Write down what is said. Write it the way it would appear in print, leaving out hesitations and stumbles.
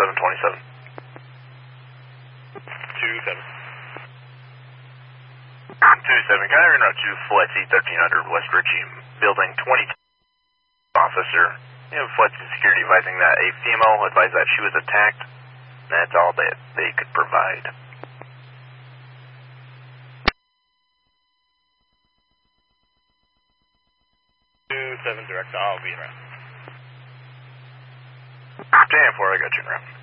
727. 27. 27, can I interrupt you, Flight C1300 West Ritchie, Building 22, officer. You know, Flight Security advising that a female advised that she was attacked. That's all that they could provide. Seven direct, I'll be around. 10-4, I got you in route.